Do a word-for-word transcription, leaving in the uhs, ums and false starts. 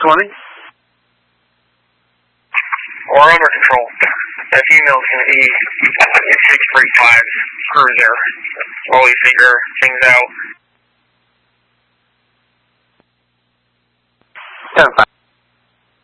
twenty. Or under control. That female's going to be in six three five cruiser while we figure things out. ten five.